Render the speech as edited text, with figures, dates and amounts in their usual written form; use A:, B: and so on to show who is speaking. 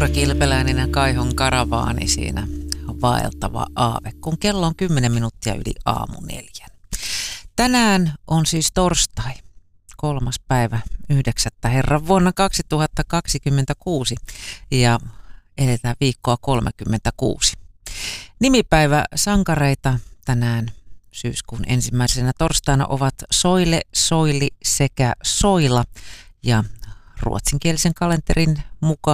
A: Laura Kilpeläinen ja Kaihon karavaani siinä vaeltava aave, kun kello on 10 minuuttia yli aamu 4. Tänään on siis torstai, 3. päivä 9. herran vuonna 2026 ja eletään viikkoa 36. Nimipäivä sankareita tänään syyskuun ensimmäisenä torstaina ovat Soile, Soili sekä Soila ja ruotsinkielisen kalenterin mukaan